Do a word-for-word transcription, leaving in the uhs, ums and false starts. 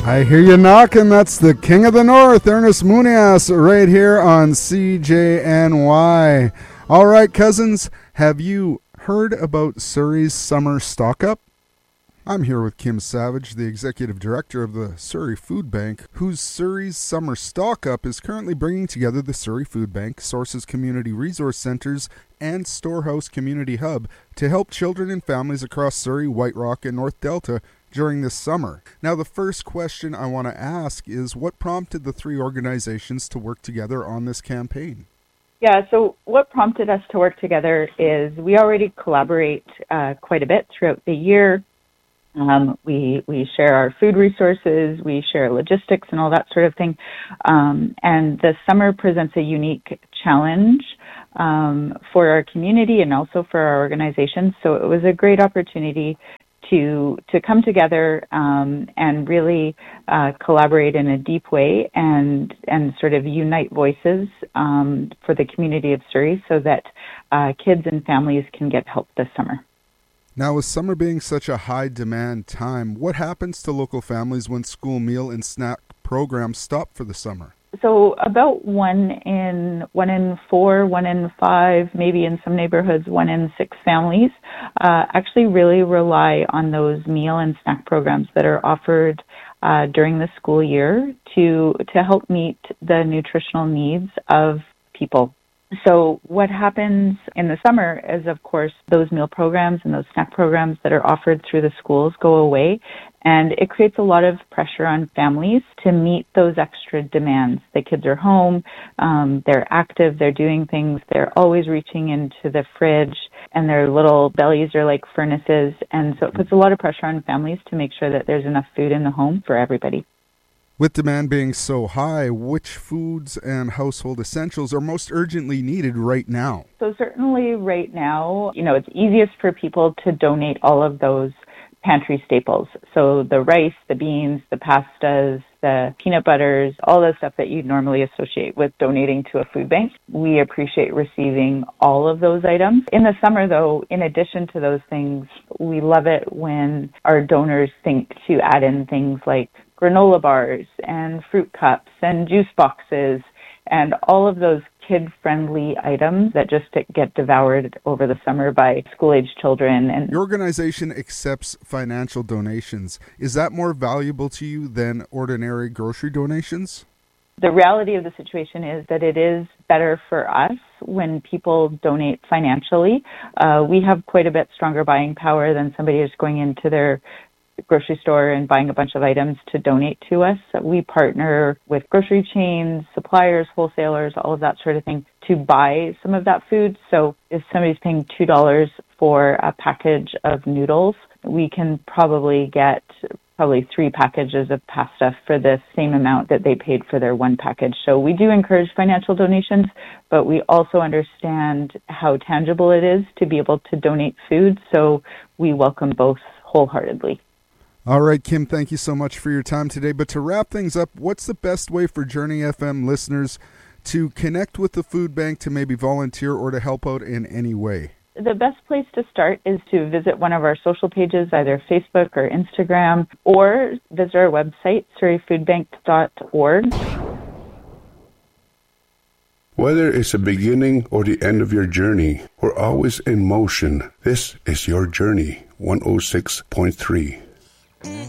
I hear you knocking. That's the King of the North, Ernest Munias, right here on C J N Y. All right, cousins, have you heard about Surrey's summer stock-up? I'm here with Kim Savage, the Executive Director of the Surrey Food Bank, whose Surrey's Summer Stock-Up is currently bringing together the Surrey Food Bank, Sources Community Resource Centres, and Storehouse Community Hub to help children and families across Surrey, White Rock, and North Delta during this summer. Now, the first question I want to ask is, what prompted the three organizations to work together on this campaign? Yeah, so what prompted us to work together is we already collaborate uh, quite a bit throughout the year. Um, we we share our food resources, we share logistics and all that sort of thing. Um, and the summer presents a unique challenge um, for our community and also for our organization. So it was a great opportunity to to come together um, and really uh, collaborate in a deep way and and sort of unite voices um, for the community of Surrey so that uh, kids and families can get help this summer. Now, with summer being such a high-demand time, what happens to local families when school meal and snack programs stop for the summer? So about one in one in four, one in five, maybe in some neighborhoods, one in six families uh, actually really rely on those meal and snack programs that are offered uh, during the school year to to help meet the nutritional needs of people. So what happens in the summer is, of course, those meal programs and those snack programs that are offered through the schools go away, and it creates a lot of pressure on families to meet those extra demands. The kids are home, um, they're active, they're doing things, they're always reaching into the fridge, and their little bellies are like furnaces, and so it puts a lot of pressure on families to make sure that there's enough food in the home for everybody. With demand being so high, which foods and household essentials are most urgently needed right now? So certainly right now, you know, it's easiest for people to donate all of those pantry staples. So the rice, the beans, the pastas, the peanut butters, all the stuff that you'd normally associate with donating to a food bank. We appreciate receiving all of those items. In the summer, though, in addition to those things, we love it when our donors think to add in things like granola bars and fruit cups and juice boxes and all of those kid-friendly items that just get devoured over the summer by school-age children. And your organization accepts financial donations. Is that more valuable to you than ordinary grocery donations? The reality of the situation is that it is better for us when people donate financially. Uh, we have quite a bit stronger buying power than somebody who's going into their grocery store and buying a bunch of items to donate to us. We partner with grocery chains, suppliers, wholesalers, all of that sort of thing to buy some of that food. So if somebody's paying two dollars for a package of noodles, we can probably get probably three packages of pasta for the same amount that they paid for their one package. So we do encourage financial donations, but we also understand how tangible it is to be able to donate food. So we welcome both wholeheartedly. All right, Kim, thank you so much for your time today. But to wrap things up, what's the best way for Journey F M listeners to connect with the food bank, to maybe volunteer or to help out in any way? The best place to start is to visit one of our social pages, either Facebook or Instagram, or visit our website, surrey food bank dot org. Whether it's the beginning or the end of your journey, we're always in motion. This is your journey, one oh six point three.